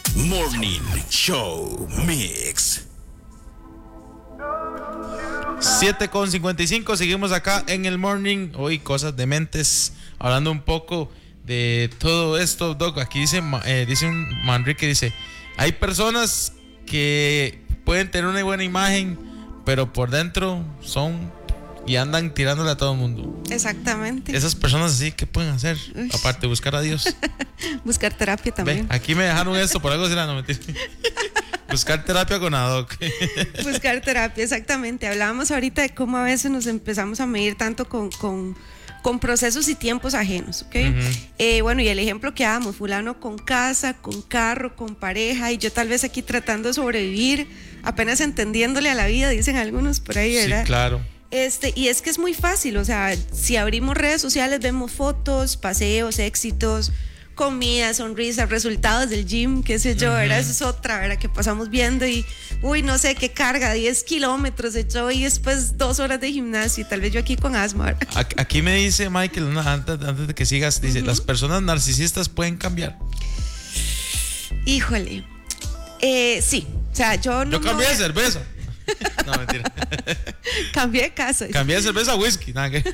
Morning Show Mix. 7:55, seguimos acá en el morning. Hoy cosas de mentes, hablando un poco de todo esto, Doc. Aquí dice un Manrique, dice: hay personas que pueden tener una buena imagen, pero por dentro son y andan tirándole a todo el mundo. Exactamente. Esas personas así, ¿qué pueden hacer? Uy. Aparte de buscar a Dios. Buscar terapia también. Ve, aquí me dejaron esto por algo así, no mentira. Buscar terapia con Adoc. Buscar terapia, exactamente. Hablábamos ahorita de cómo a veces nos empezamos a medir tanto con procesos y tiempos ajenos, ¿ok? Bueno, y el ejemplo que damos, fulano con casa, con carro, con pareja, y yo tal vez aquí tratando de sobrevivir, apenas entendiéndole a la vida, dicen algunos por ahí, ¿verdad? Sí, claro. Y es que es muy fácil, o sea, si abrimos redes sociales vemos fotos, paseos, éxitos, comida, sonrisas, resultados del gym, qué sé yo, ¿verdad? Eso es otra, ¿verdad? Que pasamos viendo y, no sé qué carga, 10 kilómetros echó y después 2 horas de gimnasio, y tal vez yo aquí con asma, ¿verdad? Aquí me dice Michael, antes de que sigas, dice, las personas narcisistas pueden cambiar. Híjole, sí, o sea, yo cambié de cerveza. No, mentira. Cambié de casa. Cambié de cerveza a whisky. Nada que...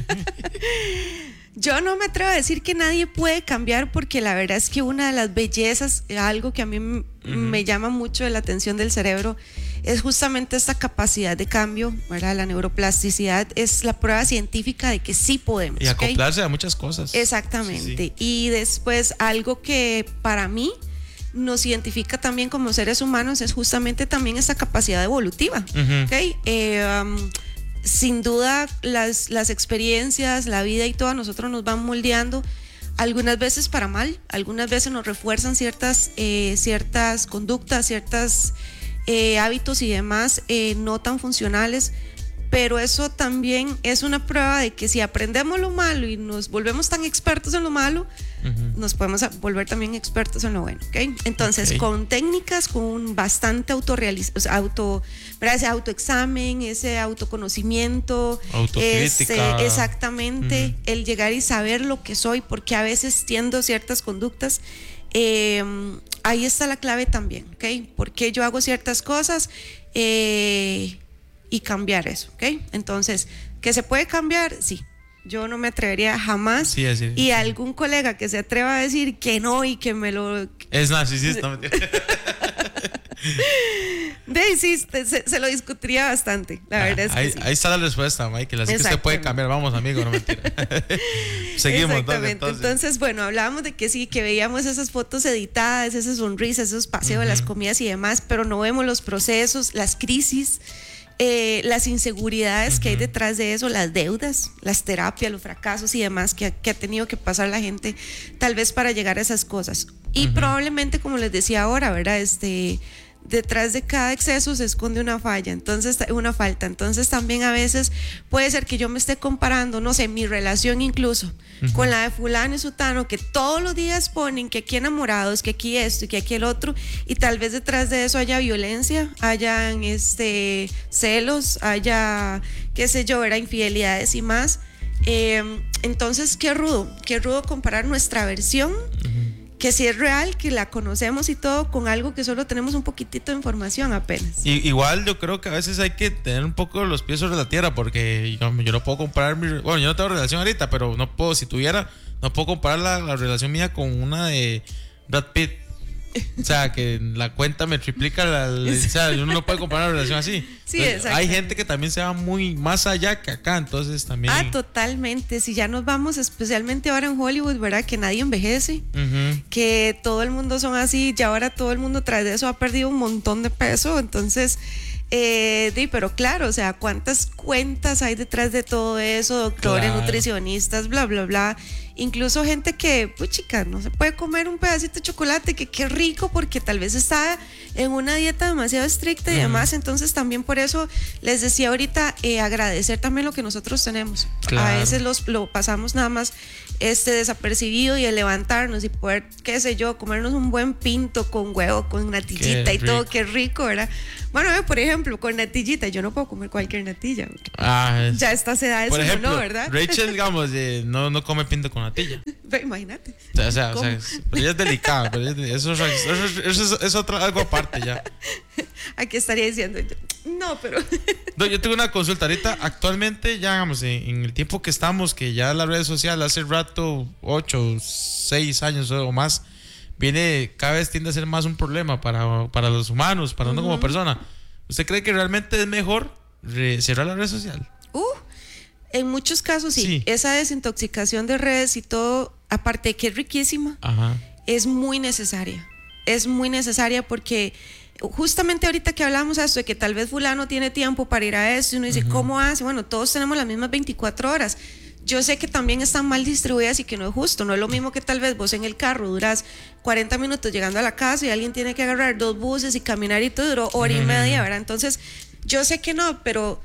Yo no me atrevo a decir que nadie puede cambiar, porque la verdad es que una de las bellezas, algo que a mí me llama mucho la atención del cerebro, es justamente esta capacidad de cambio, ¿verdad? La neuroplasticidad es la prueba científica de que sí podemos. Y acoplarse a muchas cosas. Exactamente. Sí. Y después algo que para mí nos identifica también como seres humanos es justamente también esta capacidad evolutiva. ¿Okay? Sin duda las experiencias, la vida y todo a nosotros nos van moldeando, algunas veces para mal, algunas veces nos refuerzan ciertas conductas, ciertos hábitos y demás no tan funcionales, pero eso también es una prueba de que si aprendemos lo malo y nos volvemos tan expertos en lo malo, nos podemos volver también expertos en lo bueno, ¿okay? Entonces, con técnicas, con bastante ese autoexamen, ese autoconocimiento, autocrítica, exactamente, el llegar y saber lo que soy, porque a veces tiendo ciertas conductas, ahí está la clave también, ¿ok? Porque yo hago ciertas cosas y cambiar eso, ¿ok? Entonces, ¿que se puede cambiar? Sí. Yo no me atrevería jamás. Sí. Y algún colega que se atreva a decir que no y que me lo... Es narcisista. Se lo discutiría bastante. La verdad es que sí. Ahí está la respuesta, Michael. Así que usted puede cambiar. Vamos, amigo, no mentira. Seguimos. Exactamente. Entonces, bueno, hablábamos de que sí, que veíamos esas fotos editadas, esas sonrisas, esos paseos, las comidas y demás, pero no vemos los procesos, las crisis, las inseguridades que hay detrás de eso, las deudas, las terapias, los fracasos y demás que ha tenido que pasar la gente tal vez para llegar a esas cosas. Y probablemente, como les decía ahora, ¿verdad? Detrás de cada exceso se esconde una falta. Entonces también a veces puede ser que yo me esté comparando, no sé, mi relación incluso con la de fulano y sutano, que todos los días ponen que aquí enamorados, que aquí esto y que aquí el otro, y tal vez detrás de eso haya violencia, hayan celos, haya, qué sé yo, infidelidades y más. Entonces qué rudo comparar nuestra versión, que si es real, que la conocemos y todo, con algo que solo tenemos un poquitito de información apenas. Igual yo creo que a veces hay que tener un poco los pies sobre la tierra, porque yo no puedo comparar bueno, yo no tengo relación ahorita, pero no puedo comparar la relación mía con una de Brad Pitt. O sea, que la cuenta me triplica o sea, uno no puede comparar una relación así. Sí, entonces, hay gente que también se va muy más allá que acá, entonces también. Totalmente. Si ya nos vamos, especialmente ahora en Hollywood, ¿verdad? Que nadie envejece, que todo el mundo son así, ya ahora todo el mundo tras de eso ha perdido un montón de peso, entonces... pero claro, o sea, ¿cuántas cuentas hay detrás de todo eso? Doctores, nutricionistas, bla, bla, bla. Incluso gente que, pues chica, no se puede comer un pedacito de chocolate, que qué rico, porque tal vez está en una dieta demasiado estricta y demás. Entonces también por eso les decía ahorita, agradecer también lo que nosotros tenemos. A veces lo pasamos nada más desapercibido, y el levantarnos y poder, qué sé yo, comernos un buen pinto con huevo, con natillita y todo, qué rico, ¿verdad? Bueno, por ejemplo, con natillita, yo no puedo comer cualquier natilla. Ya a estas edades, por ejemplo, no, ¿verdad? Rachel, digamos, no come pinto con natilla. Imagínate. O sea, pero ella es delicada, pero eso es algo aparte ya. Aquí estaría diciendo yo, no, pero... No, yo tengo una consulta ahorita. Actualmente, ya digamos, en el tiempo que estamos, que ya las redes sociales hace rato, 8, 6 años o más, cada vez tiende a ser más un problema para los humanos, para uno como persona. ¿Usted cree que realmente es mejor cerrar la red social? En muchos casos sí. Esa desintoxicación de redes y todo, aparte de que es riquísima, es muy necesaria. Es muy necesaria porque justamente ahorita que hablamos de esto, de que tal vez fulano tiene tiempo para ir a eso, y uno dice, ¿cómo hace? Bueno, todos tenemos las mismas 24 horas. Yo sé que también están mal distribuidas y que no es justo. No es lo mismo que tal vez vos en el carro duras 40 minutos llegando a la casa y alguien tiene que agarrar 2 buses y caminar y todo duró hora y media, ¿verdad? Entonces, yo sé que no, pero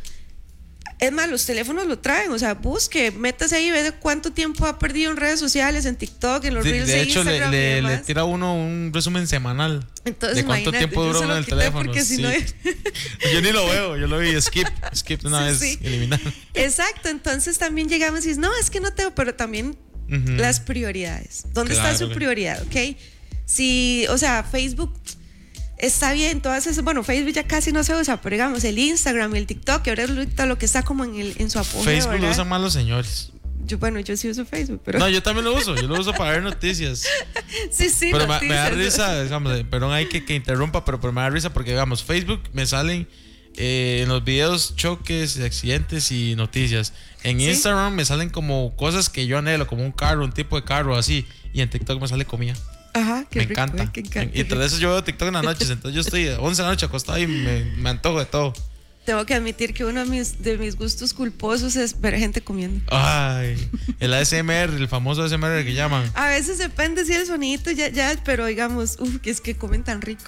es más, los teléfonos lo traen. O sea, busque, métase ahí y ve cuánto tiempo ha perdido en redes sociales, en TikTok, en los reels de Instagram. De hecho, le tira uno un resumen semanal. Entonces, de cuánto tiempo dura uno en el teléfono. Si no... Yo ni lo veo, yo lo vi skip una vez, eliminar. Exacto, entonces también llegamos y dices, no, es que no tengo, pero también las prioridades. ¿Dónde está su prioridad? ¿Ok? Sí, o sea, Facebook está bien, todas esas, bueno, Facebook ya casi no se usa, pero digamos, el Instagram y el TikTok, que ahora es lo que está como en su apogeo. Facebook, ¿verdad? Lo usan más los señores. Yo sí uso Facebook, pero... No, yo también lo uso para ver noticias. Sí, pero noticias. Me da risa, digamos, perdón, hay que interrumpa, pero me da risa porque, digamos, Facebook me salen en los videos choques, accidentes y noticias. En Instagram me salen como cosas que yo anhelo, como un carro, un tipo de carro, así. Y en TikTok me sale comida. Ajá, me encanta. Y tras eso yo veo TikTok en las noches, entonces yo estoy 11 de la noche acostado y me antojo de todo. Tengo que admitir que uno de mis gustos culposos es ver gente comiendo. Ay, el ASMR, el famoso ASMR que llaman. A veces depende si el sonidito ya, pero digamos, que es que comen tan rico.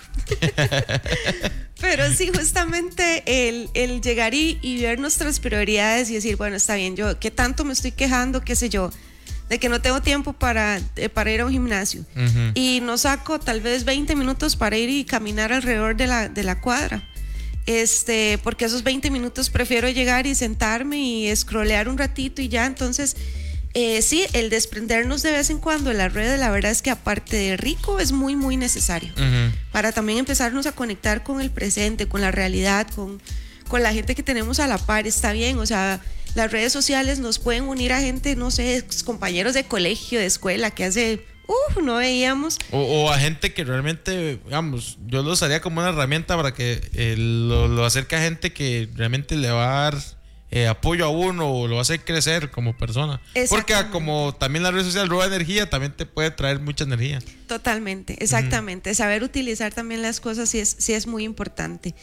Pero sí, justamente el llegar y ver nuestras prioridades y decir, bueno, está bien, yo qué tanto me estoy quejando, qué sé yo, de que no tengo tiempo para ir a un gimnasio. Y no saco tal vez 20 minutos para ir y caminar alrededor de la cuadra. Porque esos 20 minutos prefiero llegar y sentarme y scrollear un ratito y ya. Entonces, sí, el desprendernos de vez en cuando de las redes, la verdad es que aparte de rico, es muy, muy necesario para también empezarnos a conectar con el presente, con la realidad, con la gente que tenemos a la par. Está bien, o sea, las redes sociales nos pueden unir a gente, no sé, compañeros de colegio, de escuela, que hace no veíamos. O a gente que realmente, digamos, yo lo usaría como una herramienta para que lo acerque a gente que realmente le va a dar apoyo a uno o lo va a hacer crecer como persona. Porque como también la red social roba energía, también te puede traer mucha energía. Totalmente, exactamente. Saber utilizar también las cosas sí es muy importante.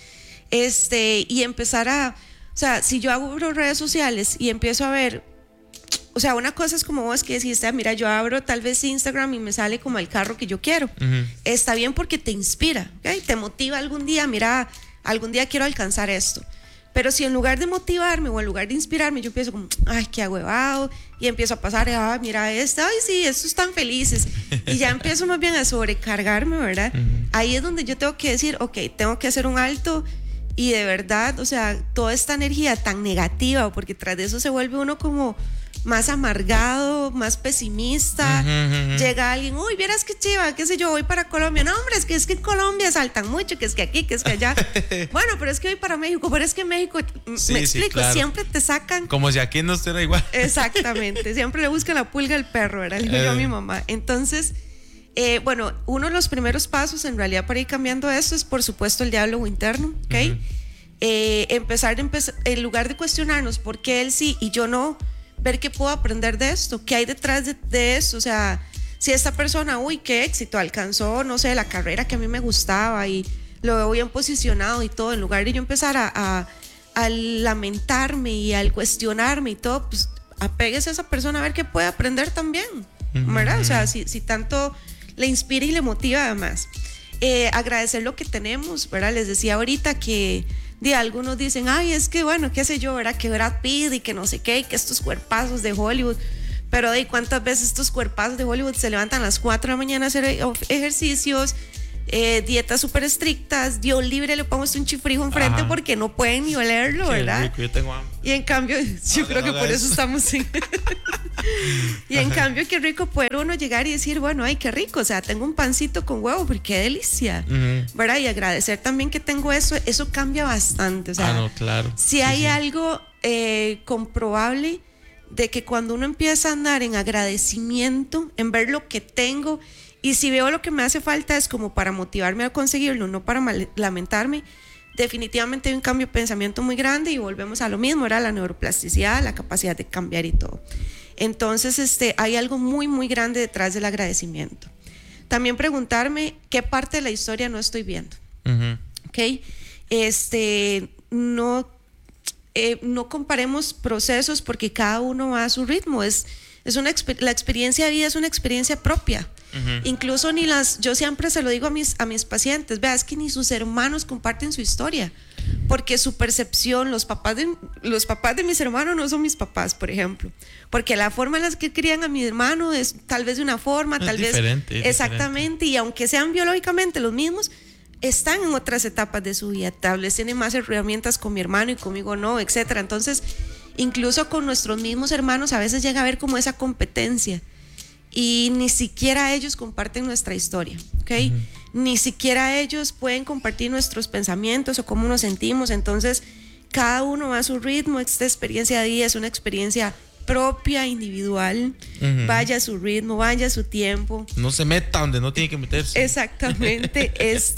Y empezar o sea, si yo abro redes sociales y empiezo a ver, o sea, una cosa es como vos que decís, mira, yo abro tal vez Instagram y me sale como el carro que yo quiero. Está bien porque te inspira, ¿okay? Te motiva algún día, mira, algún día quiero alcanzar esto. Pero si en lugar de motivarme o en lugar de inspirarme, yo empiezo como, ay, qué agüevado, y empiezo a pasar, mira ay, sí, estos están felices. Y ya empiezo más bien a sobrecargarme, ¿verdad? Ahí es donde yo tengo que decir, ok, tengo que hacer un alto. Y de verdad, o sea, toda esta energía tan negativa, porque tras de eso se vuelve uno como más amargado, más pesimista. Llega alguien, uy, vieras qué chiva, qué sé yo, voy para Colombia. No, hombre, es que en Colombia saltan mucho, que es que aquí, que es que allá. Bueno, pero es que voy para México, pero es que en México, me explico, claro. Siempre te sacan. Como si aquí no estuviera igual. Exactamente, siempre le buscan la pulga al perro, ¿verdad? Le digo yo a mi mamá. Entonces, bueno, uno de los primeros pasos en realidad para ir cambiando esto es, por supuesto, el diálogo interno, ¿ok? Empezar, en lugar de cuestionarnos por qué él sí y yo no, ver qué puedo aprender de esto, qué hay detrás de esto. O sea, si esta persona, uy, qué éxito, alcanzó, no sé, la carrera que a mí me gustaba y lo veo bien posicionado y todo, en lugar de yo empezar a lamentarme y al cuestionarme y todo, pues apéguese a esa persona a ver qué puede aprender también, ¿verdad? O sea, si tanto le inspira y le motiva además. Agradecer lo que tenemos, ¿verdad? Les decía ahorita que algunos dicen, ay, es que bueno, qué sé yo, ¿verdad? Que Brad Pitt y que no sé qué, y que estos cuerpazos de Hollywood. Pero ¿cuántas veces estos cuerpazos de Hollywood se levantan a las 4 de la mañana a hacer ejercicios, dietas súper estrictas, Dios libre, le pongo un chifrijo enfrente porque no pueden ni olerlo, ¿verdad? Rico, yo tengo hambre. Y en cambio, yo creo que por eso estamos sin. Y en cambio, qué rico poder uno llegar y decir, bueno, ay, qué rico, o sea, tengo un pancito con huevo, porque qué delicia, ¿verdad? Y agradecer también que tengo eso cambia bastante, o sea, no, claro. Si hay algo comprobable de que cuando uno empieza a andar en agradecimiento, en ver lo que tengo, y si veo lo que me hace falta es como para motivarme a conseguirlo, no para lamentarme, definitivamente hay un cambio de pensamiento muy grande y volvemos a lo mismo, era la neuroplasticidad, la capacidad de cambiar y todo. Entonces, hay algo muy, muy grande detrás del agradecimiento. También preguntarme qué parte de la historia no estoy viendo. ¿Ok? No comparemos procesos porque cada uno va a su ritmo. La experiencia de vida es una experiencia propia. Incluso yo siempre se lo digo a mis pacientes, vea, es que ni sus hermanos comparten su historia, porque su percepción, los papás de mis hermanos no son mis papás, por ejemplo, porque la forma en la que crían a mi hermano es tal vez de una forma, es tal diferente, vez exactamente, y aunque sean biológicamente los mismos, están en otras etapas de su vida, tal vez tienen más herramientas con mi hermano y conmigo no, etcétera. Entonces, incluso con nuestros mismos hermanos a veces llega a haber como esa competencia. Y ni siquiera ellos comparten nuestra historia, ¿ok? Ni siquiera ellos pueden compartir nuestros pensamientos o cómo nos sentimos. Entonces, cada uno va a su ritmo. Esta experiencia de vida es una experiencia propia, individual. Vaya a su ritmo, vaya a su tiempo. No se meta donde no tiene que meterse. Exactamente.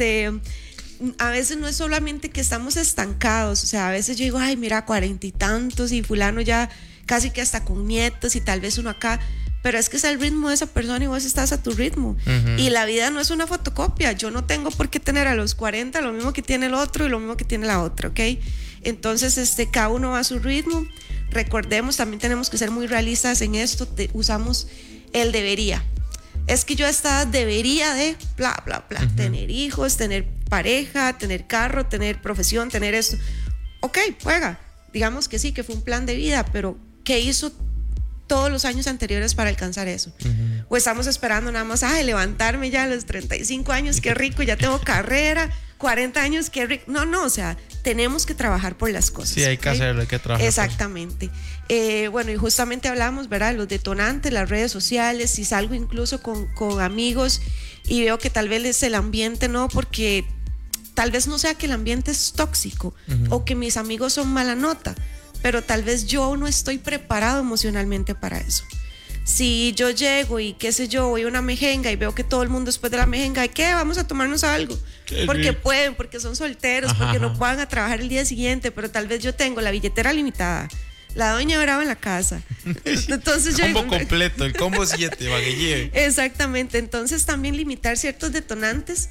A veces no es solamente que estamos estancados. O sea, a veces yo digo, ay, mira, 40 y tantos y fulano ya casi que hasta con nietos y tal vez uno acá. Pero es que es el ritmo de esa persona y vos estás a tu ritmo. Y la vida no es una fotocopia. Yo no tengo por qué tener a los 40 lo mismo que tiene el otro y lo mismo que tiene la otra, ¿ok? Entonces, cada uno va a su ritmo. Recordemos, también tenemos que ser muy realistas en esto. Usamos el debería. Es que yo debería de bla, bla, bla. Tener hijos, tener pareja, tener carro, tener profesión, tener esto. Ok, juega. Digamos que sí, que fue un plan de vida, pero ¿qué hizo todos los años anteriores para alcanzar eso? O estamos esperando nada más, levantarme ya a los 35 años, qué rico, ya tengo carrera, 40 años, qué rico. No, o sea, tenemos que trabajar por las cosas. Sí, hay que hacerlo, hay que trabajar. Exactamente. Bueno, y justamente hablamos, ¿verdad? Los detonantes, las redes sociales, si salgo incluso con amigos y veo que tal vez es el ambiente, no, porque tal vez no sea que el ambiente es tóxico o que mis amigos son mala nota, pero tal vez yo no estoy preparado emocionalmente para eso. Si yo llego y qué sé yo, voy a una mejenga y veo que todo el mundo después de la mejenga, ¿qué? Vamos a tomarnos algo. Porque pueden, porque son solteros, porque no puedan a trabajar el día siguiente, pero tal vez yo tengo la billetera limitada, la doña brava en la casa. Entonces yo combo completo, el combo 7, va que lleve. Exactamente, entonces también limitar ciertos detonantes.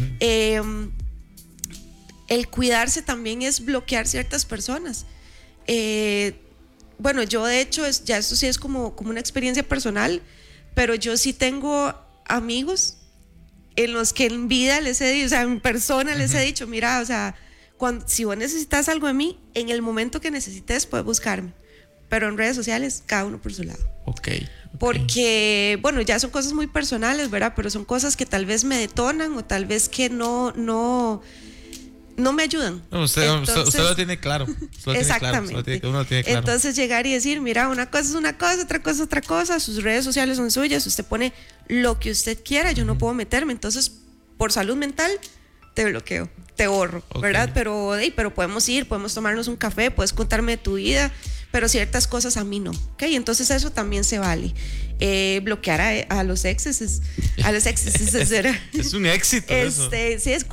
El cuidarse también es bloquear ciertas personas. Bueno, yo de hecho, ya esto sí es como una experiencia personal, pero yo sí tengo amigos en los que en vida les he dicho, o sea, en persona les he dicho, mira, o sea, si vos necesitas algo de mí, en el momento que necesites puedes buscarme, pero en redes sociales cada uno por su lado. Okay. Porque, bueno, ya son cosas muy personales, ¿verdad? Pero son cosas que tal vez me detonan o tal vez que no me ayudan. No, usted lo tiene claro. Exactamente. Uno tiene claro. Entonces llegar y decir, mira, una cosa es una cosa, otra cosa es otra cosa, sus redes sociales son suyas, usted pone lo que usted quiera, yo no puedo meterme, entonces por salud mental te bloqueo, te borro, ¿verdad? Pero podemos tomarnos un café, puedes contarme de tu vida, pero ciertas cosas a mí no, ¿ok? Entonces eso también se vale. Bloquear a los exes es un éxito eso. Sí, es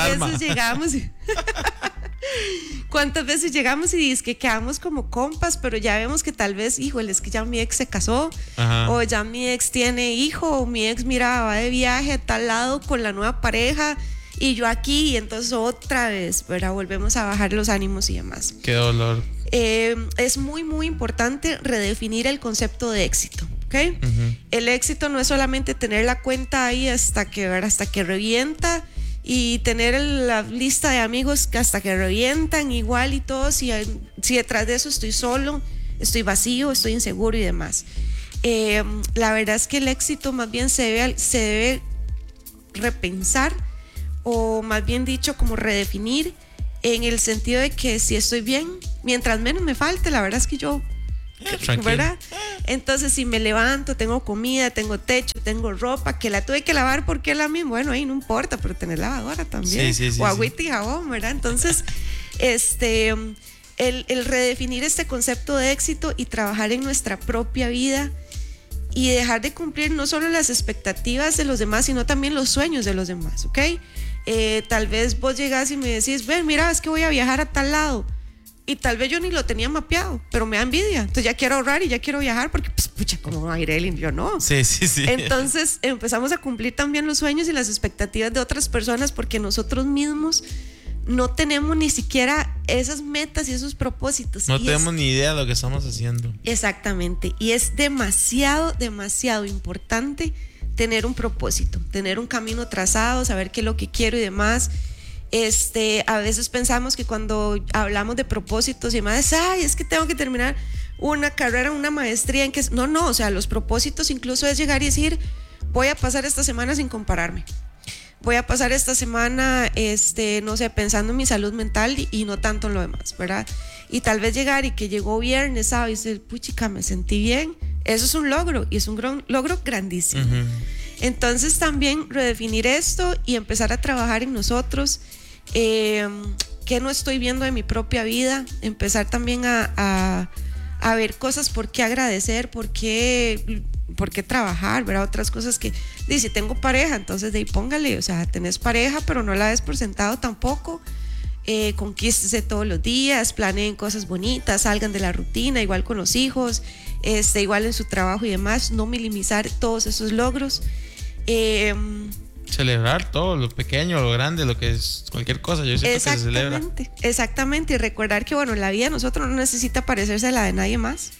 cuántas veces llegamos y es que quedamos como compas, pero ya vemos que tal vez, híjole, es que ya mi ex se casó, o ya mi ex tiene hijo, o mi ex, mira, va de viaje a tal lado con la nueva pareja y yo aquí, y entonces otra vez, ¿verdad? Volvemos a bajar los ánimos y demás. Qué dolor. Es muy, muy importante redefinir el concepto de éxito. ¿Okay? El éxito no es solamente tener la cuenta ahí hasta que revienta y tener la lista de amigos que hasta que revientan igual y todo, si detrás de eso estoy solo, estoy vacío, estoy inseguro y demás. La verdad es que el éxito más bien se debe repensar, o más bien dicho como redefinir, en el sentido de que si estoy bien, mientras menos me falte, la verdad es que yo, tranquilo. ¿verdad? Entonces, si me levanto, tengo comida, tengo techo, tengo ropa, que la tuve que lavar porque la misma, bueno, ahí no importa, pero tener lavadora también. Sí, o agüita y jabón, ¿verdad? Entonces, el redefinir este concepto de éxito y trabajar en nuestra propia vida y dejar de cumplir no solo las expectativas de los demás, sino también los sueños de los demás, ¿ok? Tal vez vos llegás y me decís, ven, mira, es que voy a viajar a tal lado. Y tal vez yo ni lo tenía mapeado, pero me da envidia. Entonces ya quiero ahorrar y ya quiero viajar porque, pues, pucha, como Mayrelin, yo no. Sí. Entonces empezamos a cumplir también los sueños y las expectativas de otras personas porque nosotros mismos no tenemos ni siquiera esas metas y esos propósitos. No tenemos ni idea de lo que estamos haciendo. Exactamente. Y es demasiado importante tener un propósito, tener un camino trazado, saber qué es lo que quiero y demás. A veces pensamos que cuando hablamos de propósitos y demás, es que tengo que terminar una carrera, una maestría en que... No, o sea, los propósitos incluso es llegar y decir, voy a pasar esta semana sin compararme. Voy a pasar esta semana, no sé, pensando en mi salud mental y no tanto en lo demás, ¿verdad? Y tal vez llegar y que llegó viernes, ¿sabes? Y decir, puchica, me sentí bien. Eso es un logro y es un logro grandísimo. Uh-huh. Entonces también redefinir esto y empezar a trabajar en nosotros. ¿Qué no estoy viendo de mi propia vida? Empezar también a ver cosas por qué agradecer, por qué trabajar, ¿verdad? Otras cosas que, si tengo pareja, entonces de ahí póngale, o sea, tenés pareja, pero no la des por sentado tampoco. Conquístese todos los días, planeen cosas bonitas, salgan de la rutina, igual con los hijos, igual en su trabajo y demás, no minimizar todos esos logros. Celebrar todo, lo pequeño, lo grande, lo que es cualquier cosa, yo siento que se celebra. Exactamente, y recordar que, bueno, la vida de nosotros no necesita parecerse a la de nadie más.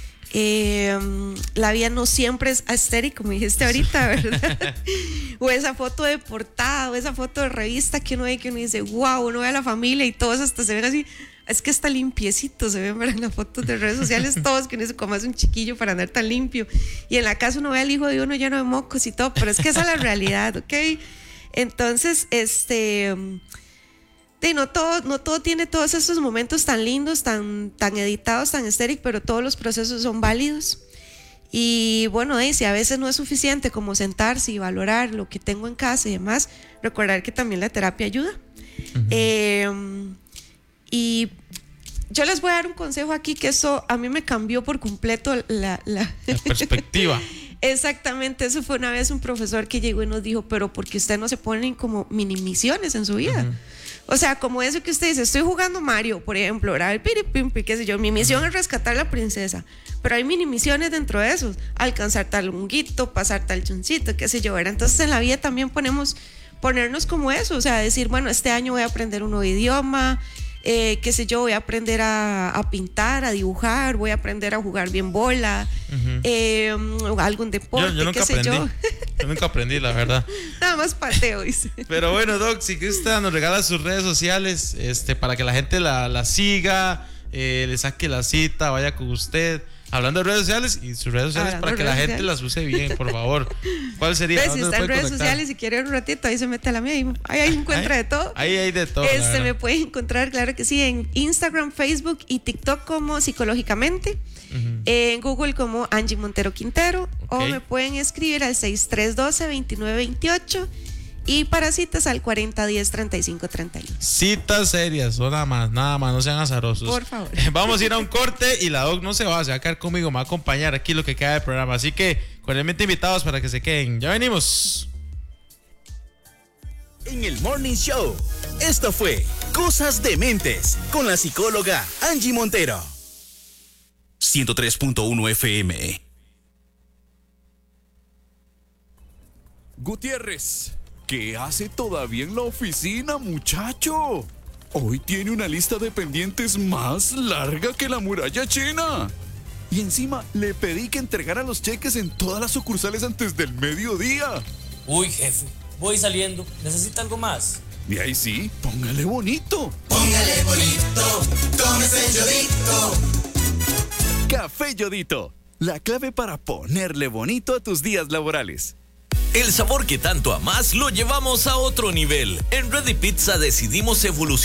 La vida no siempre es aesthetic, como dijiste ahorita, ¿verdad? O esa foto de portada, o esa foto de revista que uno ve, que uno dice, wow, uno ve a la familia y todos hasta se ven así, es que está limpiecito, se ven, ¿verdad? En las fotos de redes sociales todos, que uno dice, ¿cómo es un chiquillo para andar tan limpio? Y en la casa uno ve al hijo de uno lleno de mocos y todo, pero es que esa es la realidad, ¿ok? Entonces, no todo tiene todos esos momentos tan lindos, tan editados, tan estéril, pero todos los procesos son válidos. Y bueno, si a veces no es suficiente como sentarse y valorar lo que tengo en casa y demás, recordar que también la terapia ayuda. Uh-huh. Y yo les voy a dar un consejo aquí que eso a mí me cambió por completo la perspectiva. Exactamente, eso fue una vez un profesor que llegó y nos dijo, pero ¿por qué usted no se ponen como mini misiones en su vida? Uh-huh. O sea, como eso que usted dice, estoy jugando Mario, por ejemplo, ¿verdad? El piripimpi, qué sé yo, mi misión es rescatar a la princesa, pero hay mini misiones dentro de eso, alcanzar tal honguito, pasar tal choncito, qué sé yo, ¿verdad? Entonces en la vida también ponernos como eso, o sea, decir, bueno, este año voy a aprender un nuevo idioma, qué sé yo, voy a aprender a pintar, a dibujar, voy a aprender a jugar bien bola, uh-huh. Algún deporte, yo nunca qué sé aprendí. Yo nunca aprendí, la verdad. Nada más pateo, dice. Pero bueno, Doc, si usted nos regala sus redes sociales, para que la gente la siga, le saque la cita, vaya con usted. Hablando de redes sociales y sus redes sociales para que la gente las use bien, por favor. ¿Cuál sería? Si está en redes sociales y quiere un ratito, ahí se mete a la mía. Ahí encuentra de todo. Ahí hay de todo. Me puede encontrar, claro que sí, en Instagram, Facebook y TikTok como Psicológicamente. Uh-huh. En Google como Angie Montero Quintero. Okay. O me pueden escribir al 6312-2928. Y para citas al 4010-3531. Citas serias, o nada más, no sean azarosos. Por favor. Vamos a ir a un corte y la Doc no se va a quedar conmigo, me va a acompañar aquí lo que queda del programa. Así que cordialmente invitados para que se queden. Ya venimos. En el Morning Show, esto fue Cosas de Mentes con la psicóloga Angie Montero. 103.1 FM. Gutiérrez, ¿qué hace todavía en la oficina, muchacho? Hoy tiene una lista de pendientes más larga que la muralla china. Y encima le pedí que entregara los cheques en todas las sucursales antes del mediodía. Uy, jefe, voy saliendo. ¿Necesita algo más? Y ahí sí, póngale bonito. Póngale bonito, tómese Yodito. Café Yodito, la clave para ponerle bonito a tus días laborales. El sabor que tanto amas lo llevamos a otro nivel. En Ready Pizza decidimos evolucionar